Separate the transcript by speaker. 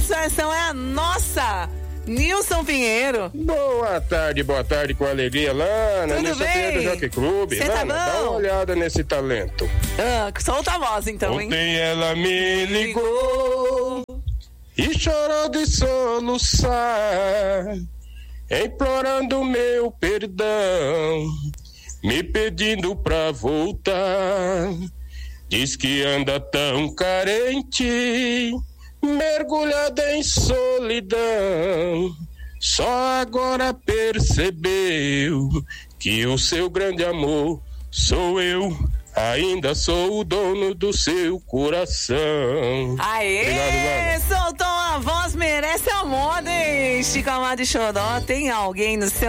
Speaker 1: participação é a nossa Nilson Pinheiro.
Speaker 2: Boa tarde com alegria, Lana.
Speaker 1: Tudo bem?
Speaker 2: Do Jockey Clube.
Speaker 1: Cê tá
Speaker 2: Lana,
Speaker 1: bom?
Speaker 2: dá uma olhada nesse talento.
Speaker 1: Solta a voz então, hein?
Speaker 2: Ontem ela me ligou e chorou de soluçar, implorando meu perdão, me pedindo pra voltar. Diz que anda tão carente, mergulhada em solidão, só agora percebeu que o seu grande amor sou eu, ainda sou o dono do seu coração.
Speaker 1: Aê,
Speaker 2: obrigado, Lana.
Speaker 1: soltou a voz, merece a moda, hein? Chico Amado e Xodó, tem alguém no seu